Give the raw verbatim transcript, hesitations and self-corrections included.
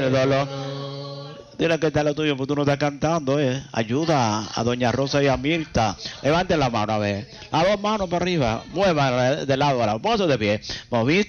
dolor. Dile que está lo tuyo, porque tú no estás cantando, eh. Ayuda a doña Rosa y a Mirta. Levanten la mano, a ver. A dos manos para arriba. Muevan de lado a lado. Póngase de pie. Moviste.